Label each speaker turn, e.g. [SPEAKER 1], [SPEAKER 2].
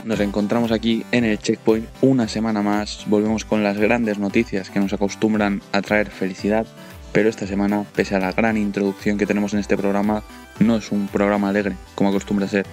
[SPEAKER 1] Nos encontramos aquí en el Checkpoint una semana más, volvemos con las grandes noticias que nos acostumbran a traer felicidad, pero esta semana, pese a la gran introducción que tenemos en este programa, no es un programa alegre, como acostumbra ser.